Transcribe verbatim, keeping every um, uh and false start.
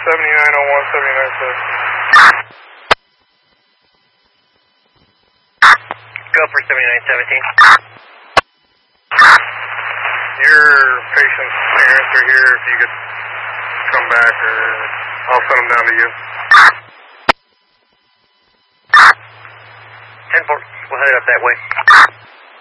seventy-nine oh one, seventy-nine seventy. Go for seventy-nine seventeen. Your patient's parents are here. If you could come back, or I'll send them down to you. ten four, we'll head up that way.